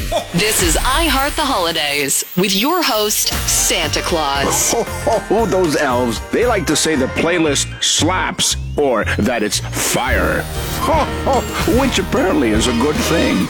This is I Heart the Holidays with your host, Santa Claus. Those elves, they like to say the playlist slaps or that it's fire. Which apparently is a good thing.